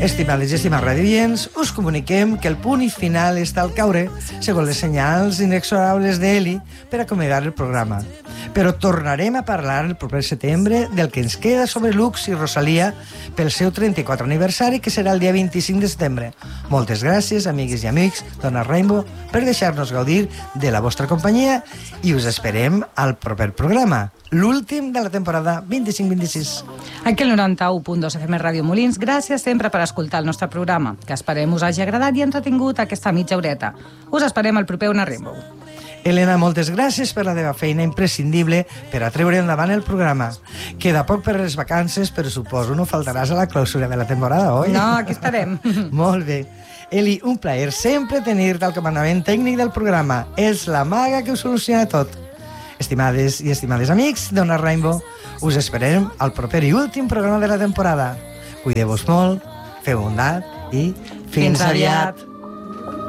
Estimades i estimats radioients, us comuniquem que el punt final està al caure, segons les senyals inexorables d'Eli, per acomiadar el programa. Però tornarem a parlar el proper setembre del que ens queda sobre Lux i Rosalia pel seu 34 aniversari, que serà el dia 25 de setembre. Moltes gràcies, amigues i amics d'Ona Rainbow, per deixar-nos gaudir de la vostra companyia i us esperem al proper programa, l'últim de la temporada 25-26. Aquí al 91.2 FM Ràdio Molins, gràcies sempre per escoltar el nostre programa, que esperem us hagi agradat i entretingut aquesta mitja horeta. Us esperem al proper Ona Rainbow. Elena, moltes gràcies per la teva feina imprescindible per a treure endavant el programa. Queda poc per les vacances, però suposo no faltaràs a la clausura de la temporada, oi? No, aquí estarem. Molt bé. Eli, un plaer sempre tenir-te al comandament tècnic del programa. És la maga que ho soluciona tot. Estimades i estimades amics d'Ona Rainbow, us esperem al proper i últim programa de la temporada. Cuideu-vos molt, feu bondat i fins aviat.